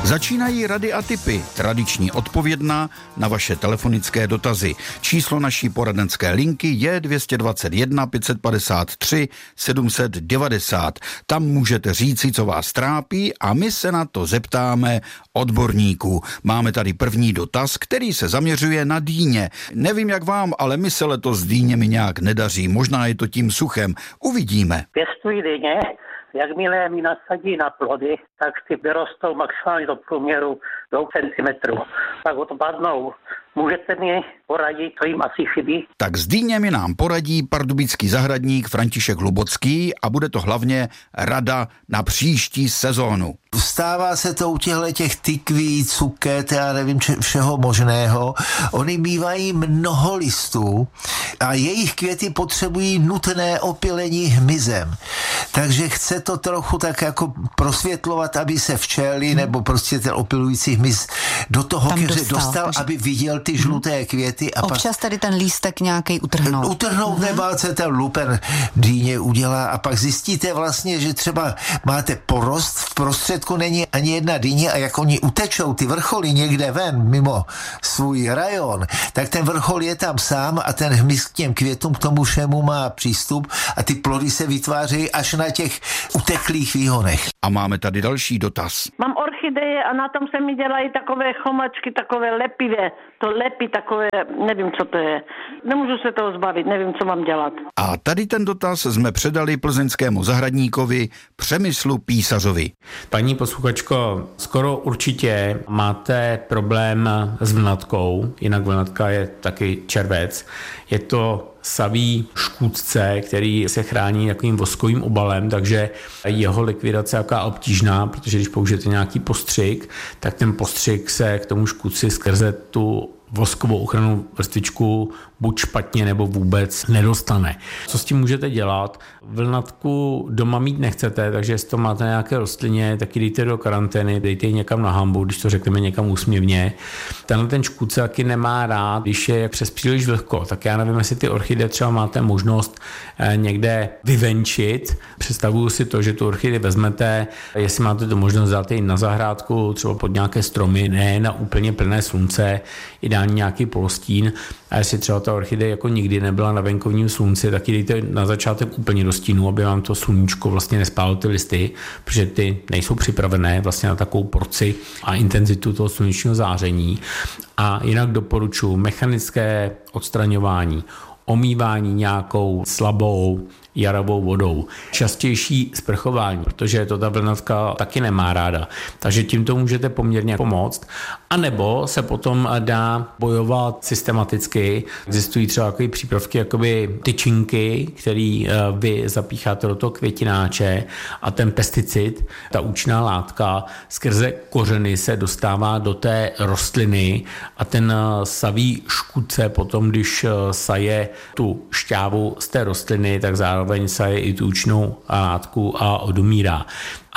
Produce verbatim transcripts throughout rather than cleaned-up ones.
Začínají rady a tipy, tradiční odpovědná na vaše telefonické dotazy. Číslo naší poradenské linky je dvě dva jedna pět padesát tři sedm set devadesát. Tam můžete říci, co vás trápí a my se na to zeptáme odborníků. Máme tady první dotaz, který se zaměřuje na dýně. Nevím jak vám, ale my se letos s dýněmi nějak nedaří. Možná je to tím suchem. Uvidíme. Pěstuji dýně. Jakmile mi nasadí na plody, tak ty vyrostou maximálně do průměru dvou centimetrů. Pak odpadnou. Můžete mi poradit, co jim asi chybí? Tak s dýněmi nám poradí pardubický zahradník František Hlubocký a bude to hlavně rada na příští sezónu. Stává se to u těchto těch tykví, cuket, já nevím, če, všeho možného. Oni bývají mnoho listů a jejich květy potřebují nutné opylení hmyzem. Takže chce to trochu tak jako prosvětlovat, aby se včely hmm. nebo prostě ten opilující hmyz do toho keře dostal, dostal že... aby viděl ty žluté květy. A občas pak tady ten lístek nějaký utrhnout. Utrhnout hmm. nebát se, ten lupen dýně udělá a pak zjistíte vlastně, že třeba máte porost, v prostředku není ani jedna dýně a jak oni utečou ty vrcholy někde ven mimo svůj rajon, tak ten vrchol je tam sám a ten hmyz k těm květům, k tomu všemu má přístup a ty plody se vytvářejí až na těch uteklých výhonech. A máme tady další dotaz. Mám orchideje a na tom se mi dělají takové chomačky, takové lepivé. To lepí takové, nevím, co to je. Nemůžu se toho zbavit, nevím, co mám dělat. A tady ten dotaz jsme předali plzeňskému zahradníkovi Přemyslu Písařovi. Paní posluchačko, skoro určitě máte problém s vlnatkou, jinak vlnatka je taky červec. Je to savý škůdce, který se chrání takovým voskovým obalem, takže jeho likvidace je jaká obtížná, protože když použijete nějaký postřik, tak ten postřik se k tomu škůdci skrze tu voskovou ochrannou vrstvičku buď špatně nebo vůbec nedostane. Co s tím můžete dělat? Vlnatku doma mít nechcete, takže jestli to máte nějaké rostlině, tak ji dejte do karantény, dejte ji někam na hambu, když to řekneme někam úsměvně. Tenhle ten škůdce taky nemá rád, když je přes příliš vlhko, tak já nevím, jestli ty orchideje třeba máte možnost někde vyvenčit. Představuju si to, že tu orchidej vezmete, jestli máte tu možnost dát ji na zahrádku, třeba pod nějaké stromy, ne na úplně plné slunce, ideálně nějaký polostín. A jestli třeba ta orchidej jako nikdy nebyla na venkovním slunci, tak ji dejte na začátek úplně do stínu, aby vám to sluníčko vlastně nespálilo ty listy, protože ty nejsou připravené vlastně na takovou porci a intenzitu toho slunečního záření. A jinak doporučuji mechanické odstraňování, omývání nějakou slabou jarovou vodou. Častější sprchování, protože to ta vlnatka taky nemá ráda. Takže tímto můžete poměrně pomoct. A nebo se potom dá bojovat systematicky. Existují třeba takové přípravky, jakoby tyčinky, který vy zapícháte do toho květináče a ten pesticid, ta účinná látka, skrze kořeny se dostává do té rostliny a ten savý škůdce potom, když saje tu šťávu z té rostliny, tak zároveň saje i tu účinnou látku a odumírá.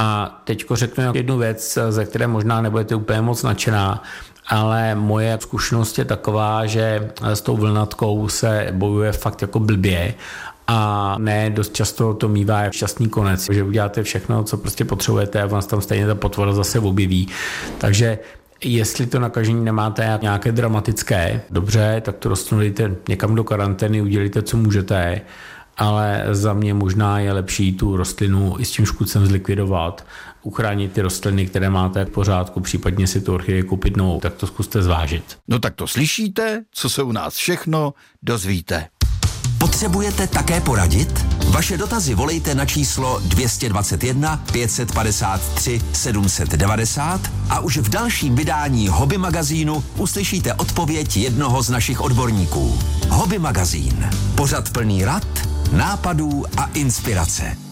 A teďko řeknu jednu věc, ze které možná nebudete úplně moc nadšená, ale moje zkušenost je taková, že s tou vlnatkou se bojuje fakt jako blbě a ne dost často to mívá jak šťastný konec, že uděláte všechno, co prostě potřebujete a vás tam stejně ta potvora zase objeví. Takže jestli to nakažení nemáte nějaké dramatické, dobře, tak to rostlinu dejte někam do karantény, udělejte, co můžete, ale za mě možná je lepší tu rostlinu i s tím škůdcem zlikvidovat, uchránit ty rostliny, které máte v pořádku, případně si tu orchidej koupit novou, tak to zkuste zvážit. No tak to slyšíte, co se u nás všechno dozvíte. Potřebujete také poradit? Vaše dotazy volejte na číslo dvě dva jedna pět padesát tři sedm set devadesát a už v dalším vydání Hobby magazínu uslyšíte odpověď jednoho z našich odborníků. Hobby magazín. Pořad plný rad, nápadů a inspirace.